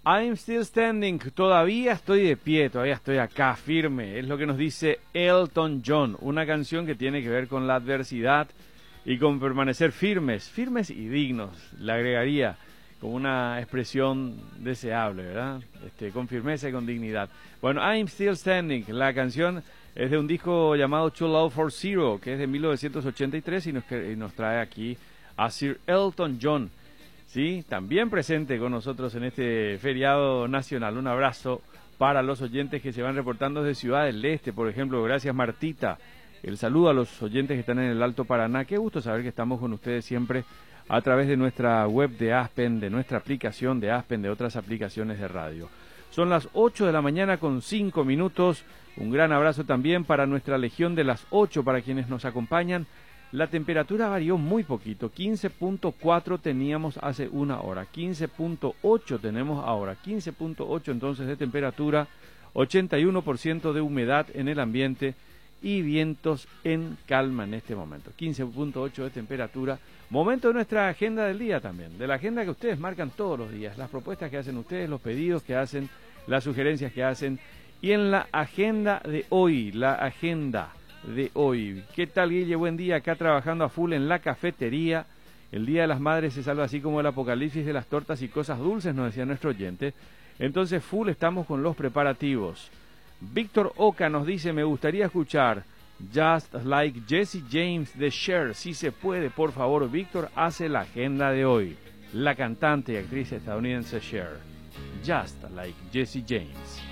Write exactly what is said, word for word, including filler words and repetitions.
I'm still standing, todavía estoy de pie, todavía estoy acá firme, es lo que nos dice Elton John, una canción que tiene que ver con la adversidad y con permanecer firmes, firmes y dignos, le agregaría como una expresión deseable, ¿verdad? Este, con firmeza y con dignidad. Bueno, I'm still standing, la canción es de un disco llamado Too Low for Zero, que es de mil novecientos ochenta y tres y nos, y nos trae aquí a Sir Elton John. Sí, también presente con nosotros en este feriado nacional. Un abrazo para los oyentes que se van reportando desde Ciudad del Este, por ejemplo. Gracias, Martita. El saludo a los oyentes que están en el Alto Paraná. Qué gusto saber que estamos con ustedes siempre a través de nuestra web de Aspen, de nuestra aplicación de Aspen, de otras aplicaciones de radio. Son las ocho de la mañana con cinco minutos. Un gran abrazo también para nuestra Legión de las ocho, para quienes nos acompañan. La temperatura varió muy poquito, quince punto cuatro teníamos hace una hora, quince punto ocho tenemos ahora, quince punto ocho entonces de temperatura, ochenta y uno por ciento de humedad en el ambiente y vientos en calma en este momento. quince punto ocho de temperatura, momento de nuestra agenda del día también, de la agenda que ustedes marcan todos los días, las propuestas que hacen ustedes, los pedidos que hacen, las sugerencias que hacen, y en la agenda de hoy, la agenda de hoy. ¿Qué tal, Guille? Buen día, acá trabajando a full en la cafetería. El Día de las Madres se salva así como el apocalipsis de las tortas y cosas dulces, nos decía nuestro oyente. Entonces, full estamos con los preparativos. Víctor Oca nos dice, me gustaría escuchar Just Like Jesse James de Cher. Si se puede, por favor, Víctor, hace la agenda de hoy. La cantante y actriz estadounidense Cher. Just Like Jesse James.